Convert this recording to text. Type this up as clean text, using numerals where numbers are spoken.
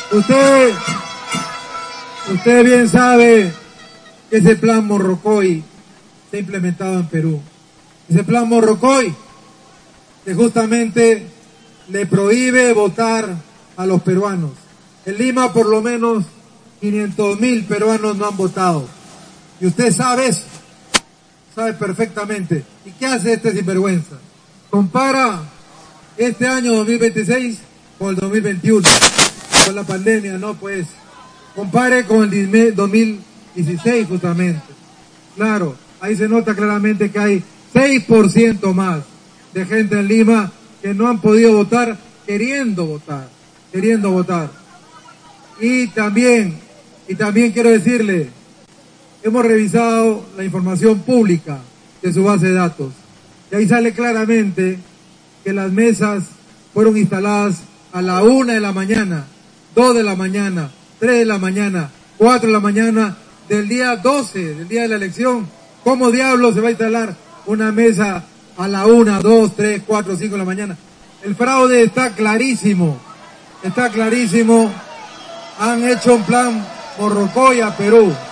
Usted bien sabe que ese plan Morrocoy se ha implementado en Perú. Ese plan Morrocoy que justamente le prohíbe votar a los peruanos. En Lima por lo menos 500.000 peruanos no han votado. Y usted sabe eso, sabe perfectamente. ¿Y qué hace este sinvergüenza? Compara este año 2026 con el 2021, con la pandemia, ¿no? Pues compare con el 2016 justamente. Claro, ahí se nota claramente que hay 6% más de gente en Lima que no han podido votar, queriendo votar. Y también quiero decirle, hemos revisado la información pública de su base de datos. Y ahí sale claramente que las mesas fueron instaladas a la 1 de la mañana, 2 de la mañana, 3 de la mañana, 4 de la mañana del día 12, del día de la elección. ¿Cómo diablos se va a instalar una mesa a la 1, 2, 3, 4, 5 de la mañana? El fraude está clarísimo. Han hecho un plan Morrocoy a Perú.